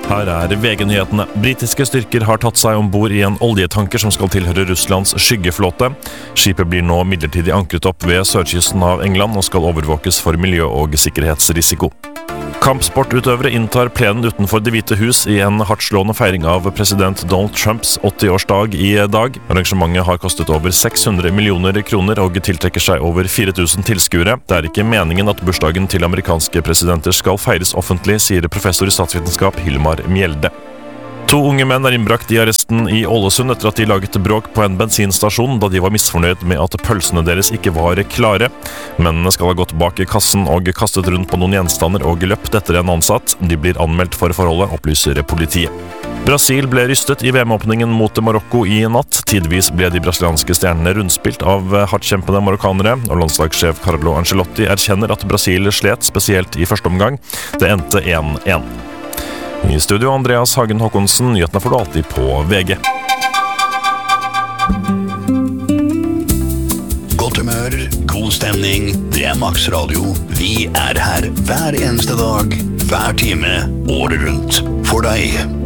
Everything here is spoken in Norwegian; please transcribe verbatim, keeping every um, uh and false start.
Her er V G-nyhetene. Britiske styrker har tatt seg ombord i en oljetanker som skal tilhøre Russlands skyggeflåte. Skipet blir nå midlertidig ankret opp ved sørkysten av England og skal overvåkes for miljø- og sikkerhetsrisiko. Kampsportutøvere inntar plenen utenfor Det hvite hus i en hardtslående feiring av president Donald Trumps åtti-årsdag i dag. Arrangementet har kostet over seks hundre millioner kroner og tiltrekker seg over fire tusen tilskuere. Det er ikke meningen at bursdagen til amerikanske presidenter skal feires offentlig, sier professor i statsvitenskap Hilmar Mjelde. To unge menn er innbrakt i arresten i Ålesund etter at de laget bråk på en bensinstasjon da de var misfornøyd med at pølsene deres ikke var klare. Mennene skal ha gått bak i kassen og kastet rundt på noen gjenstander og løpt etter en ansatt. De blir anmeldt for forholdet, opplyser politiet. Brasil ble rystet i V M-åpningen mot Marokko i natt. Tidvis ble de brasilianske stjernene rundspilt av hardtkjempende marokkanere, og landslagssjef Carlo Ancelotti erkjenner at Brasil slet, spesielt i første omgang. Det endte én én. I studio Andreas Hagen Håkonsen, nyhetene får du alltid på V G. Godt humør, god stemning, det er Max Radio. Vi er her hver eneste dag, hver time, året rundt. For deg.